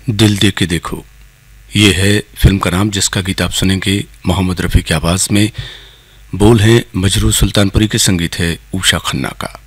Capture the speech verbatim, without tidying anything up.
दिल दे के देखो, ये है फिल्म का नाम, जिसका गीत आप सुनेंगे मोहम्मद रफ़ी की आवाज़ में। बोल हैं मजरूह सुल्तानपुरी के, संगीत है उषा खन्ना का।